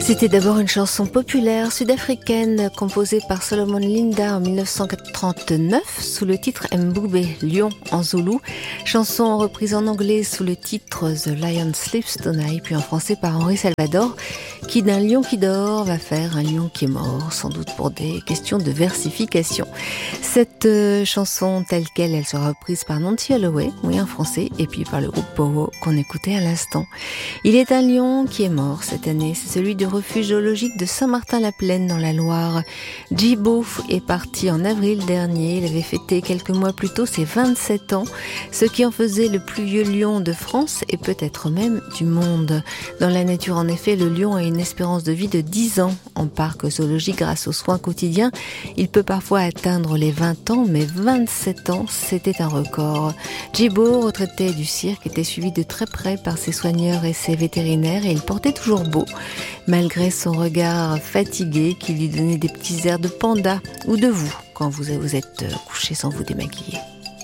C'était d'abord une chanson populaire sud-africaine composée par Solomon Linda en 1939 sous le titre Mbube, lion en zoulou. Chanson reprise en anglais sous le titre The Lion Sleeps Tonight, puis en français par Henri Salvador, qui d'un lion qui dort va faire un lion qui est mort, sans doute pour des questions de versification. Cette chanson telle qu'elle, elle sera reprise par Nancy Holloway, oui en français, et puis par le groupe Powo qu'on écoutait à l'instant. Il est un lion qui est mort cette année, c'est celui du refuge zoologique de Saint-Martin-la-Plaine dans la Loire. Djibo est parti en avril dernier, il avait fêté quelques mois plus tôt ses 27 ans, ce qui en faisait le plus vieux lion de France et peut-être même du monde. Dans la nature en effet, le lion a une espérance de vie de 10 ans. En parc zoologique, grâce aux soins quotidiens, il peut parfois atteindre les 20 ans, mais 27 ans, c'était un record. Djibo, retraité du cirque, était suivi de très près par ses soigneurs et ses vétérinaires et il portait toujours beau, malgré son regard fatigué qui lui donnait des petits airs de panda ou de vous quand vous êtes couché sans vous démaquiller.